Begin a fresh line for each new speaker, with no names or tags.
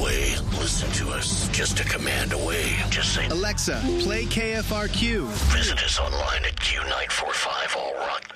away. Listen to us just a command away. Just say,
Alexa, play KFRQ.
Visit us online at Q945allrock.com.